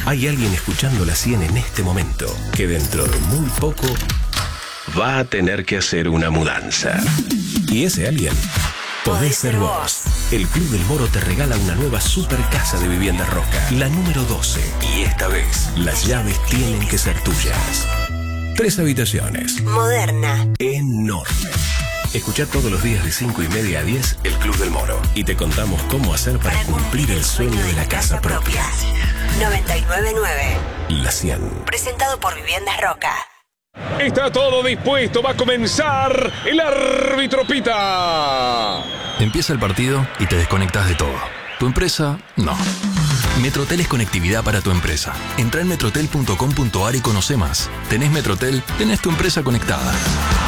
Hay alguien escuchando la 100 en este momento que dentro de muy poco va a tener que hacer una mudanza. Y ese alguien podés ser vos. El Club del Moro te regala una nueva super casa de Viviendas Roca, la número 12. Y esta vez, las llaves tienen que ser tuyas. 3 habitaciones. Moderna. Enorme. Escuchá todos los días de 5:30 a 10 el Club del Moro. Y te contamos cómo hacer para cumplir el sueño de la casa propia. 999. La 100. Presentado por Viviendas Roca. Está todo dispuesto, va a comenzar el árbitro pita. Empieza el partido y te desconectas de todo. ¿Tu empresa? No. Metrotel es conectividad para tu empresa. Entrá en metrotel.com.ar y conoce más. ¿Tenés Metrotel? Tenés tu empresa conectada.